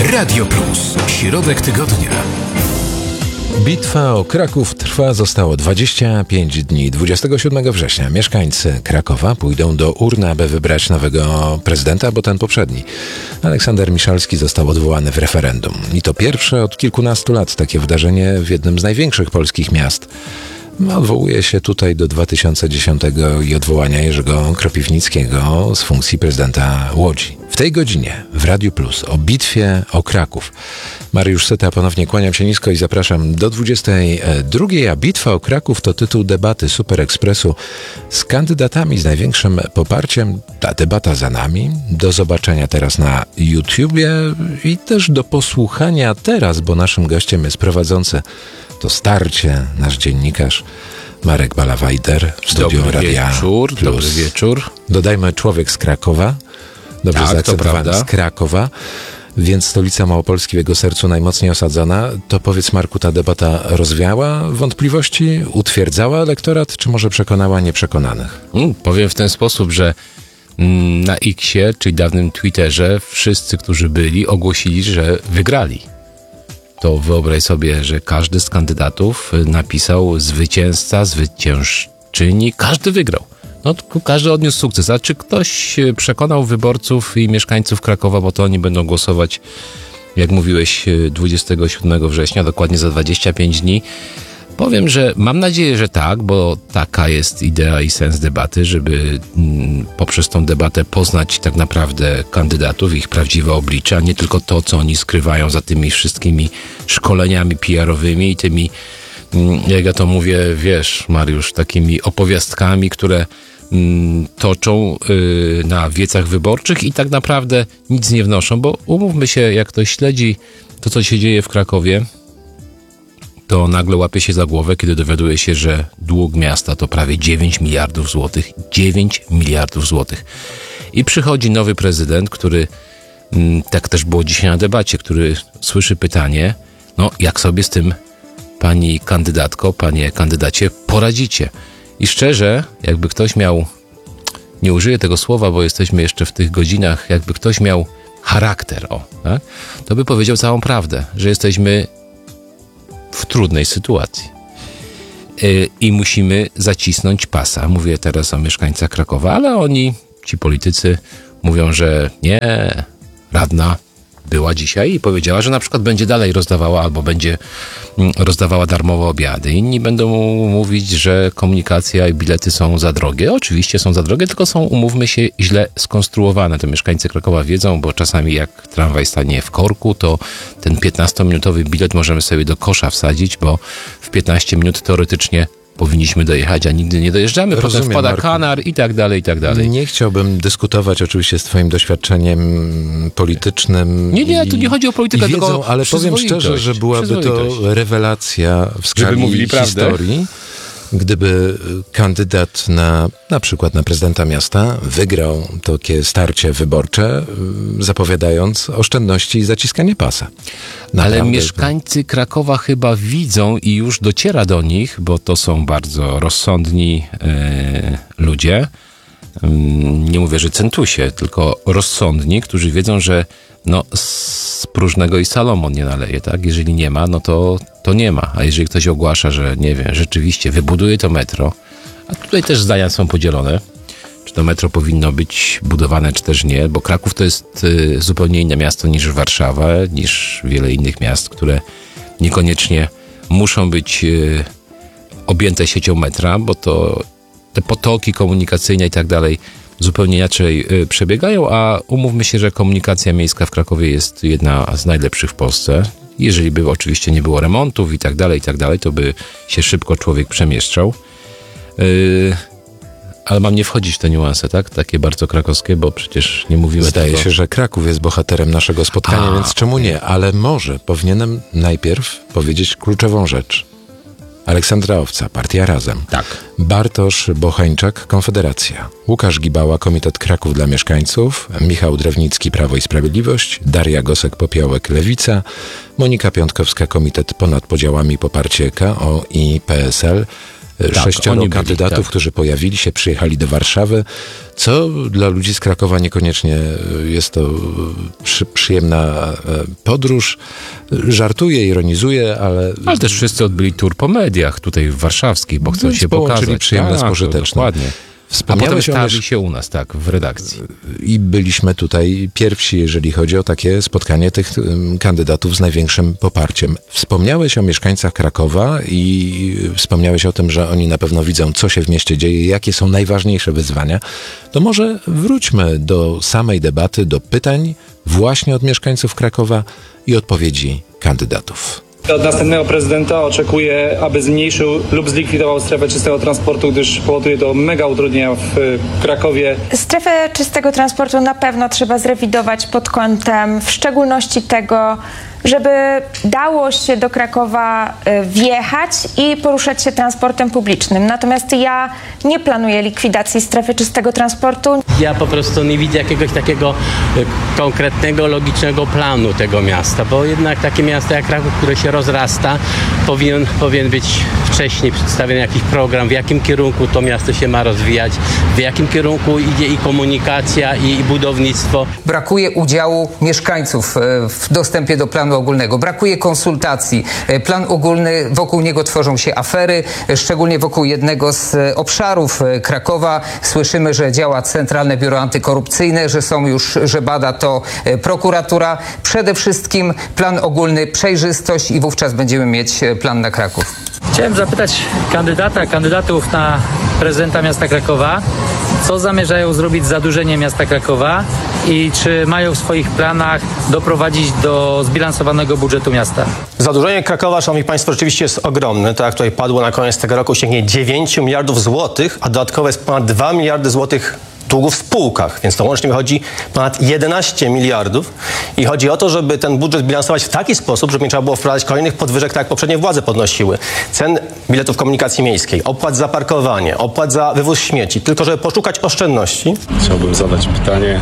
Radio Plus. Środek tygodnia. Bitwa o Kraków trwa. Zostało 25 dni. 27 września mieszkańcy Krakowa pójdą do urny, aby wybrać nowego prezydenta, bo ten poprzedni, Aleksander Miszalski, został odwołany w referendum. I to pierwsze od kilkunastu lat takie wydarzenie w jednym z największych polskich miast. Odwołuje się tutaj do 2010 i odwołania Jerzego Kropiwnickiego z funkcji prezydenta Łodzi. W tej godzinie w Radiu Plus o bitwie o Kraków. Mariusz Syta, ponownie kłaniam się nisko i zapraszam do 22. A bitwa o Kraków to tytuł debaty Super Expressu z kandydatami z największym poparciem. Ta debata za nami. Do zobaczenia teraz na YouTubie i też do posłuchania teraz, bo naszym gościem jest prowadzący to starcie, nasz dziennikarz Marek Balawajder w studiu Radia Plus. Dobry wieczór. Dodajmy, człowiek z Krakowa, dobrze zaakceptowany z Krakowa, więc stolica Małopolski w jego sercu najmocniej osadzona. To powiedz, Marku, ta debata rozwiała wątpliwości, utwierdzała elektorat, czy może przekonała nieprzekonanych? Powiem w ten sposób, że na X-ie, czyli dawnym Twitterze, wszyscy, którzy byli, ogłosili, że wygrali. To wyobraź sobie, że każdy z kandydatów napisał zwycięzca, zwyciężczyni, każdy wygrał. No, każdy odniósł sukces. A czy ktoś przekonał wyborców i mieszkańców Krakowa, bo to oni będą głosować, jak mówiłeś, 27 września, dokładnie za 25 dni? Powiem, że mam nadzieję, że tak, bo taka jest idea i sens debaty, żeby poprzez tą debatę poznać tak naprawdę kandydatów, ich prawdziwe oblicze, a nie tylko to, co oni skrywają za tymi wszystkimi szkoleniami PR-owymi i tymi, jak ja to mówię, wiesz, Mariusz, takimi opowiastkami, które toczą na wiecach wyborczych i tak naprawdę nic nie wnoszą, bo umówmy się, jak ktoś śledzi to, co się dzieje w Krakowie, to nagle łapie się za głowę, kiedy dowiaduje się, że dług miasta to prawie 9 miliardów złotych. 9 miliardów złotych. I przychodzi nowy prezydent, który, tak też było dzisiaj na debacie, który słyszy pytanie, no jak sobie z tym, pani kandydatko, panie kandydacie, poradzicie? I szczerze, jakby ktoś miał, nie użyję tego słowa, bo jesteśmy jeszcze w tych godzinach, jakby ktoś miał charakter, tak? To by powiedział całą prawdę, że jesteśmy w trudnej sytuacji. I musimy zacisnąć pasa. Mówię teraz o mieszkańcach Krakowa, ale oni, ci politycy, mówią, że nie, radna była dzisiaj i powiedziała, że na przykład będzie dalej rozdawała albo będzie rozdawała darmowe obiady. Inni będą mówić, że komunikacja i bilety są za drogie. Oczywiście są za drogie, tylko są, umówmy się, źle skonstruowane. To mieszkańcy Krakowa wiedzą, bo czasami jak tramwaj stanie w korku, to ten 15-minutowy bilet możemy sobie do kosza wsadzić, bo w 15 minut teoretycznie powinniśmy dojechać, a nigdy nie dojeżdżamy. Potem wpada Marku, kanar i tak dalej, i tak dalej. Nie chciałbym dyskutować oczywiście z twoim doświadczeniem politycznym. Nie, tu nie chodzi o politykę, wiedzą, tylko ale powiem szczerze, że byłaby to rewelacja w skali historii, gdyby kandydat na przykład na prezydenta miasta wygrał takie starcie wyborcze, zapowiadając oszczędności i zaciskanie pasa. Naprawdę. Ale mieszkańcy Krakowa chyba widzą i już dociera do nich, bo to są bardzo rozsądni ludzie. Nie mówię, że centusie, tylko rozsądni, którzy wiedzą, że no, z próżnego i Salomon nie naleje, tak? Jeżeli nie ma, no to nie ma. A jeżeli ktoś ogłasza, że nie wiem, rzeczywiście wybuduje to metro, a tutaj też zdania są podzielone, czy to metro powinno być budowane, czy też nie, bo Kraków to jest zupełnie inne miasto niż Warszawa, niż wiele innych miast, które niekoniecznie muszą być objęte siecią metra, bo to te potoki komunikacyjne i tak dalej zupełnie inaczej przebiegają, a umówmy się, że komunikacja miejska w Krakowie jest jedna z najlepszych w Polsce. Jeżeli by oczywiście nie było remontów i tak dalej, to by się szybko człowiek przemieszczał. Ale mam nie wchodzić w te niuanse, tak? Takie bardzo krakowskie, bo przecież nie mówimy Zdaje tego. się, że Kraków jest bohaterem naszego spotkania, więc czemu nie? Ale może powinienem najpierw powiedzieć kluczową rzecz. Aleksandra Owca, Partia Razem. Tak. Bartosz Bochańczak, Konfederacja. Łukasz Gibała, Komitet Kraków dla Mieszkańców. Michał Drewnicki, Prawo i Sprawiedliwość. Daria Gosek-Popiołek, Lewica. Monika Piątkowska, Komitet Ponad Podziałami, Poparcie KO i PSL. 6 kandydatów, którzy pojawili się, przyjechali do Warszawy, co dla ludzi z Krakowa niekoniecznie jest to przyjemna podróż. Żartuję, ironizuję, ale też wszyscy odbyli tour po mediach tutaj warszawskich, bo chcą się pokazać. Przyjemne z pożytecznym. Dokładnie. A potem stawi się u nas, w redakcji. I byliśmy tutaj pierwsi, jeżeli chodzi o takie spotkanie tych kandydatów z największym poparciem. Wspomniałeś o mieszkańcach Krakowa i wspomniałeś o tym, że oni na pewno widzą, co się w mieście dzieje, jakie są najważniejsze wyzwania. To może wróćmy do samej debaty, do pytań właśnie od mieszkańców Krakowa i odpowiedzi kandydatów. Od następnego prezydenta oczekuję, aby zmniejszył lub zlikwidował strefę czystego transportu, gdyż powoduje to mega utrudnienia w Krakowie. Strefę czystego transportu na pewno trzeba zrewidować pod kątem w szczególności tego, żeby dało się do Krakowa wjechać i poruszać się transportem publicznym. Natomiast ja nie planuję likwidacji strefy czystego transportu. Ja po prostu nie widzę jakiegoś takiego konkretnego, logicznego planu tego miasta, bo jednak takie miasto jak Kraków, które się rozrasta, powinien być wcześniej przedstawiony jakiś program, w jakim kierunku to miasto się ma rozwijać, w jakim kierunku idzie i komunikacja, i budownictwo. Brakuje udziału mieszkańców w dostępie do planu ogólnego. Brakuje konsultacji. Plan ogólny, wokół niego tworzą się afery, szczególnie wokół jednego z obszarów Krakowa. Słyszymy, że działa Centralne Biuro Antykorupcyjne, że bada to prokuratura. Przede wszystkim plan ogólny, przejrzystość i wówczas będziemy mieć plan na Kraków. Chciałem zapytać kandydatów na prezydenta miasta Krakowa, co zamierzają zrobić z zadłużeniem miasta Krakowa i czy mają w swoich planach doprowadzić do zbilansowanego budżetu miasta. Zadłużenie Krakowa, szanowni państwo, rzeczywiście jest ogromne. Tak jak tutaj padło, na koniec tego roku sięgnie 9 miliardów złotych, a dodatkowo jest ponad 2 miliardy złotych długu w spółkach, więc to łącznie wychodzi ponad 11 miliardów i chodzi o to, żeby ten budżet bilansować w taki sposób, żeby nie trzeba było wprowadzać kolejnych podwyżek, tak jak poprzednie władze podnosiły. Cen biletów komunikacji miejskiej, opłat za parkowanie, opłat za wywóz śmieci, tylko żeby poszukać oszczędności. Chciałbym zadać pytanie,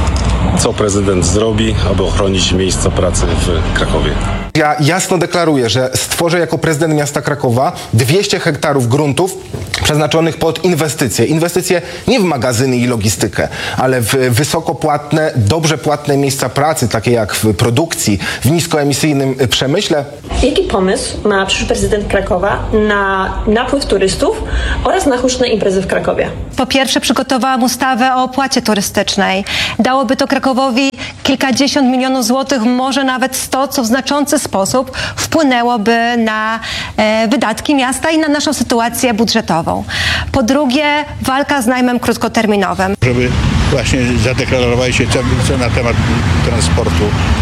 co prezydent zrobi, aby ochronić miejsca pracy w Krakowie? Ja jasno deklaruję, że stworzę jako prezydent miasta Krakowa 200 hektarów gruntów przeznaczonych pod inwestycje. Inwestycje nie w magazyny i logistykę, ale w wysokopłatne, dobrze płatne miejsca pracy, takie jak w produkcji, w niskoemisyjnym przemyśle. Jaki pomysł ma przyszły prezydent Krakowa na napływ turystów oraz na huczne imprezy w Krakowie? Po pierwsze, przygotowałam ustawę o opłacie turystycznej. Dałoby to Krakowowi kilkadziesiąt milionów złotych, może nawet 100, co w znaczący sposób wpłynęłoby na wydatki miasta i na naszą sytuację budżetową. Po drugie, walka z najmem krótkoterminowym. Żeby właśnie zadeklarowali się co na temat transportu.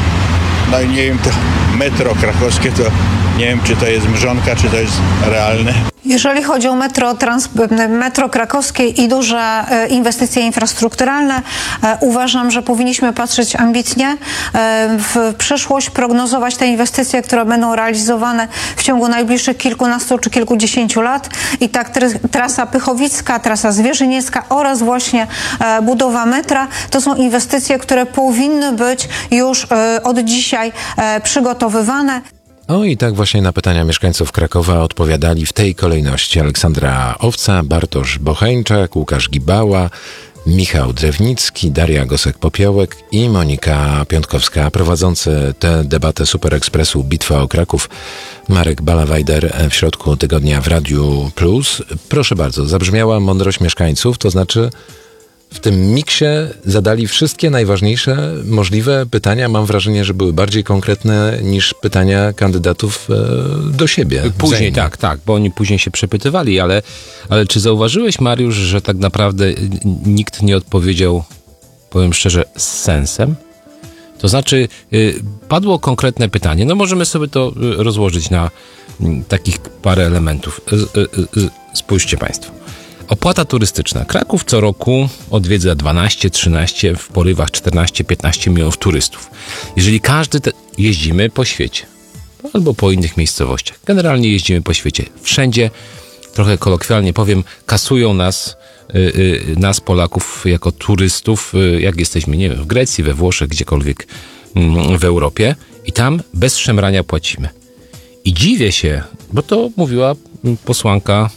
No i nie wiem, to metro krakowskie, to nie wiem, czy to jest mrzonka, czy to jest realne. Jeżeli chodzi o metro krakowskie i duże inwestycje infrastrukturalne, uważam, że powinniśmy patrzeć ambitnie w przyszłość, prognozować te inwestycje, które będą realizowane w ciągu najbliższych kilkunastu czy kilkudziesięciu lat. I tak trasa Pychowicka, trasa Zwierzyniecka oraz właśnie budowa metra to są inwestycje, które powinny być już od dzisiaj przygotowywane. O i tak właśnie na pytania mieszkańców Krakowa odpowiadali w tej kolejności Aleksandra Owca, Bartosz Bocheńczak, Łukasz Gibała, Michał Drewnicki, Daria Gosek-Popiołek i Monika Piątkowska. Prowadzący tę debatę Super Expressu Bitwa o Kraków Marek Balawajder w środku tygodnia w Radiu Plus. Proszę bardzo, zabrzmiała mądrość mieszkańców, to znaczy w tym miksie zadali wszystkie najważniejsze możliwe pytania. Mam wrażenie, że były bardziej konkretne niż pytania kandydatów do siebie. Później, tak, bo oni później się przepytywali, ale czy zauważyłeś, Mariusz, że tak naprawdę nikt nie odpowiedział, powiem szczerze, z sensem? To znaczy, padło konkretne pytanie. No możemy sobie to rozłożyć na takich parę elementów. Spójrzcie państwo. Opłata turystyczna. Kraków co roku odwiedza 12, 13, w porywach 14, 15 milionów turystów. Jeżeli jeździmy po świecie albo po innych miejscowościach, generalnie jeździmy po świecie, wszędzie, trochę kolokwialnie powiem, kasują nas Polaków jako turystów, jak jesteśmy, nie wiem, w Grecji, we Włoszech, gdziekolwiek w Europie i tam bez szemrania płacimy. I dziwię się, bo to mówiła posłanka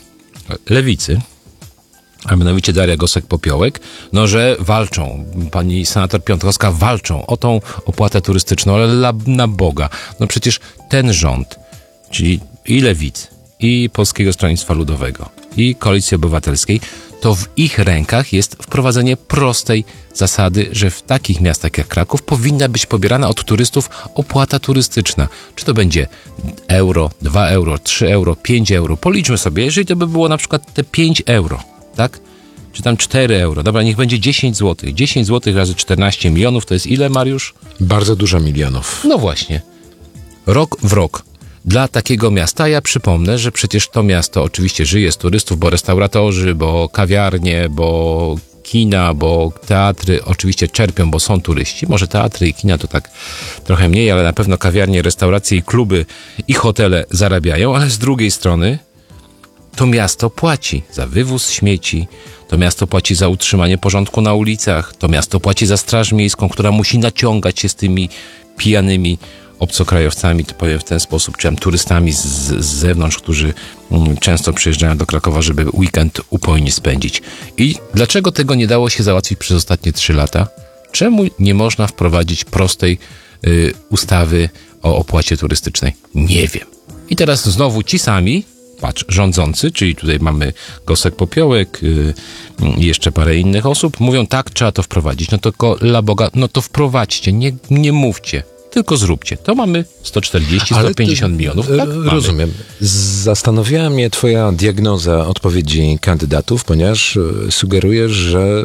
Lewicy, a mianowicie Daria Gosek-Popiołek, no że walczą, pani senator Piontkowska walczą o tą opłatę turystyczną, ale na Boga. No przecież ten rząd, czyli i Lewicy, i Polskiego Stronnictwa Ludowego, i Koalicji Obywatelskiej, to w ich rękach jest wprowadzenie prostej zasady, że w takich miastach jak Kraków powinna być pobierana od turystów opłata turystyczna. Czy to będzie euro, 2 euro, 3 euro, 5 euro. Policzmy sobie, jeżeli to by było na przykład te 5 euro, tak? Czy tam 4 euro. Dobra, niech będzie 10 zł. 10 zł razy 14 milionów to jest ile, Mariusz? Bardzo dużo milionów. No właśnie. Rok w rok. Dla takiego miasta, ja przypomnę, że przecież to miasto oczywiście żyje z turystów, bo restauratorzy, bo kawiarnie, bo kina, bo teatry oczywiście czerpią, bo są turyści. Może teatry i kina to tak trochę mniej, ale na pewno kawiarnie, restauracje i kluby i hotele zarabiają, ale z drugiej strony to miasto płaci za wywóz śmieci, to miasto płaci za utrzymanie porządku na ulicach, to miasto płaci za straż miejską, która musi naciągać się z tymi pijanymi obcokrajowcami, to powiem w ten sposób, czy turystami z zewnątrz, którzy często przyjeżdżają do Krakowa, żeby weekend upojnie spędzić. I dlaczego tego nie dało się załatwić przez ostatnie 3 lata? Czemu nie można wprowadzić prostej ustawy o opłacie turystycznej? Nie wiem. I teraz znowu ci sami, patrz, rządzący, czyli tutaj mamy Gosek-Popiołek i jeszcze parę innych osób, mówią tak, trzeba to wprowadzić. No to dla Boga, no to wprowadźcie, nie mówcie. Tylko zróbcie. To mamy 140, 150 milionów. Tak, rozumiem. Zastanawiała mnie twoja diagnoza odpowiedzi kandydatów, ponieważ sugerujesz, że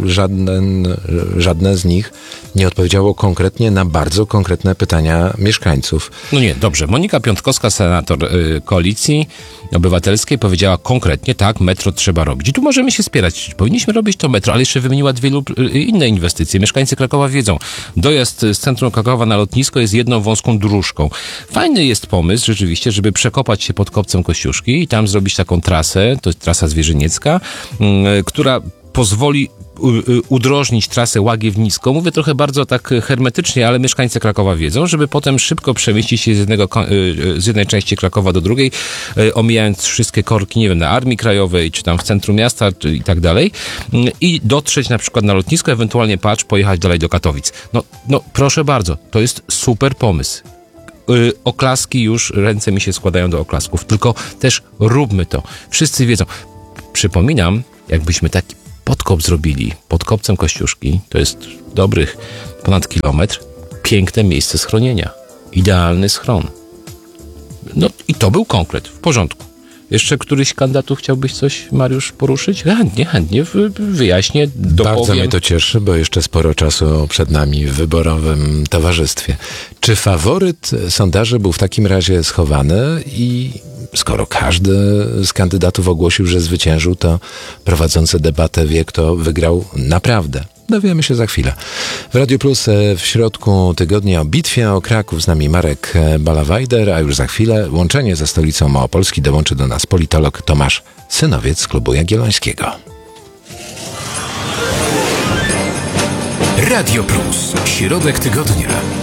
żadne z nich nie odpowiedziało konkretnie na bardzo konkretne pytania mieszkańców. No nie, dobrze. Monika Piątkowska, senator Koalicji Obywatelskiej, powiedziała konkretnie, tak, metro trzeba robić. I tu możemy się spierać. Powinniśmy robić to metro, ale jeszcze wymieniła 2 lub inne inwestycje. Mieszkańcy Krakowa wiedzą. Dojazd z centrum Krakowa na lotnisko jest jedną wąską dróżką. Fajny jest pomysł rzeczywiście, żeby przekopać się pod Kopcem Kościuszki i tam zrobić taką trasę, to jest trasa zwierzyniecka, która pozwoli udrożnić trasę Łagiewnicką. Mówię trochę bardzo tak hermetycznie, ale mieszkańcy Krakowa wiedzą, żeby potem szybko przemieścić się z jednej części Krakowa do drugiej, omijając wszystkie korki, nie wiem, na Armii Krajowej, czy tam w centrum miasta i tak dalej, i dotrzeć na przykład na lotnisko, ewentualnie pojechać dalej do Katowic. No proszę bardzo, to jest super pomysł. Oklaski już, ręce mi się składają do oklasków, tylko też róbmy to. Wszyscy wiedzą. Przypominam, jakbyśmy taki podkop zrobili pod Kopcem Kościuszki, to jest dobrych ponad kilometr, piękne miejsce schronienia. Idealny schron. No i to był konkret, w porządku. Jeszcze któryś kandydatów chciałbyś coś, Mariusz, poruszyć? Chętnie wyjaśnię, dopowiem. Bardzo mnie to cieszy, bo jeszcze sporo czasu przed nami w wyborowym towarzystwie. Czy faworyt sondaży był w takim razie schowany i skoro każdy z kandydatów ogłosił, że zwyciężył, to prowadzący debatę wie, kto wygrał naprawdę? Dowiemy się za chwilę. W Radio Plus w środku tygodnia o bitwie o Kraków z nami Marek Balawajder, a już za chwilę łączenie ze stolicą Małopolski dołączy do nas politolog Tomasz Synowiec z Klubu Jagiellońskiego. Radio Plus. Środek tygodnia.